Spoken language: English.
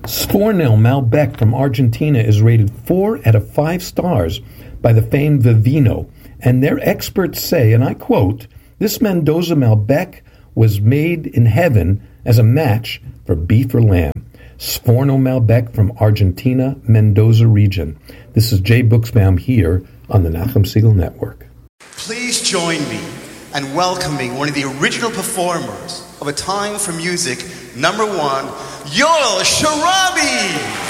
Sforno Malbec from Argentina is rated 4 out of 5 stars by the famed Vivino, and their experts say, and I quote, "This Mendoza Malbec was made in heaven as a match for beef or lamb." Sforno Malbec from Argentina, Mendoza region. This is Jay Buchsbaum here on the Nachum Segal Network. Please join me in welcoming one of the original performers of A Time for Music, #1, Yoel Sharabi.